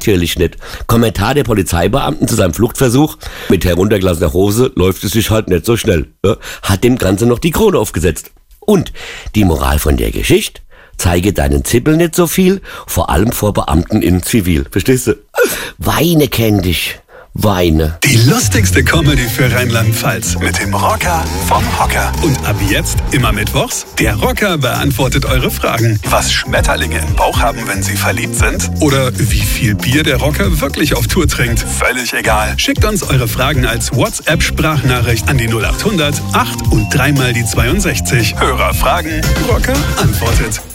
natürlich nicht. Kommentar der Polizeibeamten zu seinem Fluchtversuch: Mit heruntergelassener Hose läuft es sich halt nicht so schnell. Ja? Hat dem Ganze noch die Krone aufgesetzt. Und die Moral von der Geschichte: Zeige deinen Zippel nicht so viel, vor allem vor Beamten in Zivil. Verstehst du? Weine kenn dich. Weine. Die lustigste Comedy für Rheinland-Pfalz mit dem Rocker vom Hocker. Und ab jetzt immer mittwochs, der Rocker beantwortet eure Fragen. Was Schmetterlinge im Bauch haben, wenn sie verliebt sind? Oder wie viel Bier der Rocker wirklich auf Tour trinkt? Völlig egal. Schickt uns eure Fragen als WhatsApp-Sprachnachricht an die 0800 8 und 3 mal die 62. Hörer fragen, Rocker antwortet.